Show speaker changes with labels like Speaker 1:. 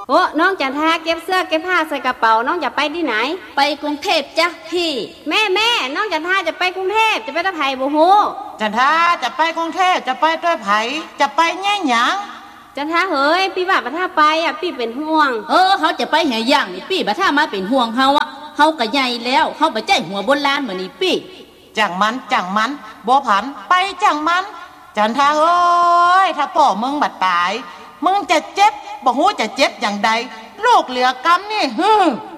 Speaker 1: โอ้น้องจันทาเก็บเสื้อเก็บผ้าใส่กระเป๋าน้องจะไปที่ไหน
Speaker 2: ไปกรุงเทพจ้ะพี่
Speaker 1: แม่น้องจันทาจะไปกรุงเทพจะไปตะไผ่บ่ฮู้
Speaker 3: จันทาจะไปกรุงเทพจะไปด้วยไผจะไปแง่หยัง
Speaker 1: จันทาเฮ้ยพี่ว่าบ่ท่าไปอ่ะพี่เป็นห่วง
Speaker 2: เขาจะไปแห่ย่างนี่พี่บ่ท่ามาเป็นห่วงเฮาอ่ะเฮาก็ใหญ่แล้วเฮาบ่ใจหัวโบราณเหมือนนี่พี่
Speaker 3: จังมันบ่ผันไปจังมันจันทาเอ้ยถ้าพ่อมึงบัดตายมึงจะเจ็บบ่ฮู้จะเจ็บอย่างใดลูกเหลือกำนี่